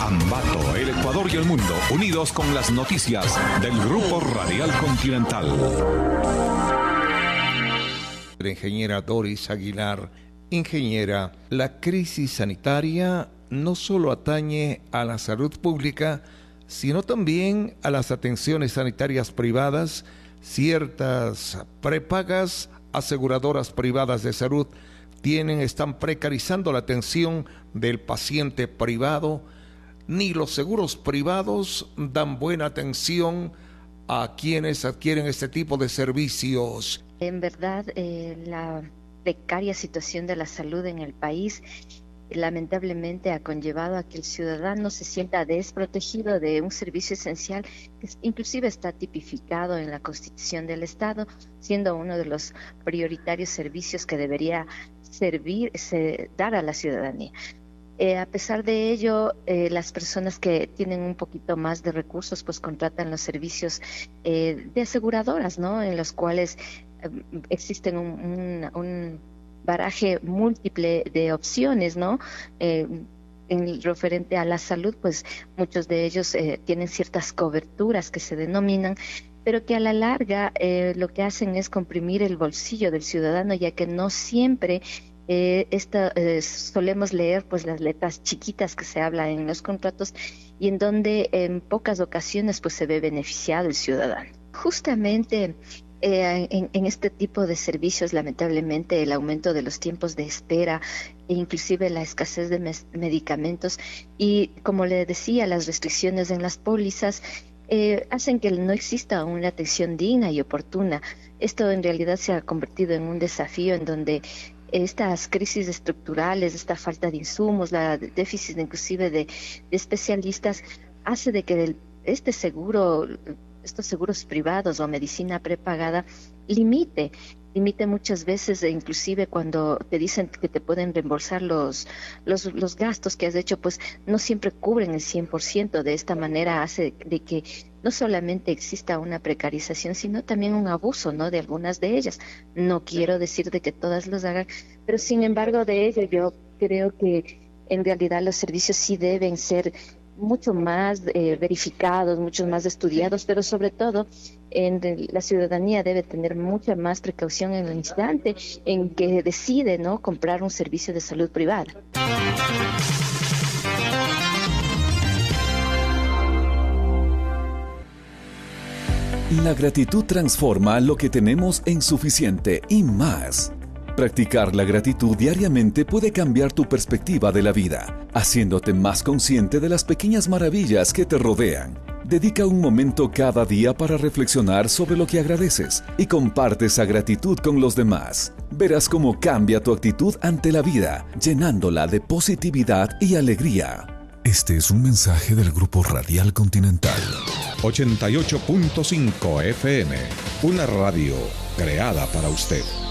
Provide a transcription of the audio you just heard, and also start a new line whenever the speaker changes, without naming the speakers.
Ambato, el Ecuador y el mundo, unidos con las noticias del Grupo Radial Continental.
La ingeniera Doris Aguilar. Ingeniera, la crisis sanitaria no solo atañe a la salud pública, sino también a las atenciones sanitarias privadas. Ciertas prepagas, aseguradoras privadas de salud, están precarizando la atención del paciente privado. Ni los seguros privados dan buena atención a quienes adquieren este tipo de servicios.
En verdad, la precaria situación de la salud en el país lamentablemente ha conllevado a que el ciudadano se sienta desprotegido de un servicio esencial que inclusive está tipificado en la Constitución del Estado, siendo uno de los prioritarios servicios que debería dar a la ciudadanía. A pesar de ello, las personas que tienen un poquito más de recursos pues contratan los servicios de aseguradoras, ¿no? En los cuales existen un baraje múltiple de opciones, ¿no? En referente a la salud, pues muchos de ellos tienen ciertas coberturas que se denominan, pero que a la larga lo que hacen es comprimir el bolsillo del ciudadano, ya que no siempre solemos leer pues las letras chiquitas que se habla en los contratos y en donde en pocas ocasiones pues se ve beneficiado el ciudadano. Justamente en este tipo de servicios, lamentablemente, el aumento de los tiempos de espera e inclusive la escasez de medicamentos y, como le decía, las restricciones en las pólizas hacen que no exista una atención digna y oportuna. Esto en realidad se ha convertido en un desafío en donde estas crisis estructurales, esta falta de insumos, la déficit inclusive de especialistas, hace de que estos seguros privados o medicina prepagada limite muchas veces, inclusive cuando te dicen que te pueden reembolsar los gastos que has hecho, pues no siempre cubren el 100%. De esta manera hace de que no solamente exista una precarización, sino también un abuso, ¿no?, de algunas de ellas. No quiero decir de que todas los hagan, pero sin embargo de ello yo creo que en realidad los servicios sí deben ser mucho más verificados, mucho más estudiados, pero sobre todo la ciudadanía debe tener mucha más precaución en el instante en que decide, ¿no?, comprar un servicio de salud privada.
La gratitud transforma lo que tenemos en suficiente y más. Practicar la gratitud diariamente puede cambiar tu perspectiva de la vida, haciéndote más consciente de las pequeñas maravillas que te rodean. Dedica un momento cada día para reflexionar sobre lo que agradeces y comparte esa gratitud con los demás. Verás cómo cambia tu actitud ante la vida, llenándola de positividad y alegría.
Este es un mensaje del Grupo Radial Continental.
88.5 FM, una radio creada para usted.